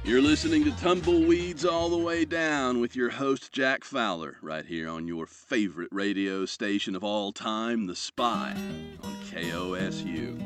You're listening to Tumbleweeds All the Way Down with your host, Jack Fowler, right here on your favorite radio station of all time, The Spy, on KOSU.